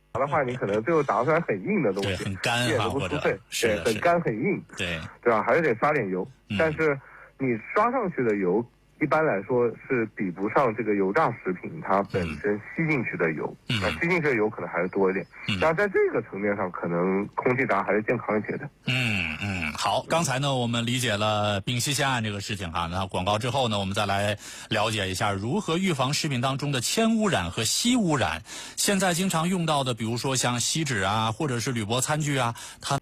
的话，你可能最后炸出来很硬的东西， 对，很干也都不酥脆，对，很干很硬， 对吧？还是得刷点油，但是你刷上去的油，一般来说是比不上这个油炸食品它本身吸进去的油，吸进去的油可能还是多一点。但在这个层面上，可能空气炸还是健康一些的。 好，刚才呢我们理解了丙烯酰胺这个事情哈，那广告之后呢，我们再来了解一下如何预防食品当中的铅污染和锡污染。现在经常用到的，比如说像锡纸啊，或者是铝箔餐具啊，它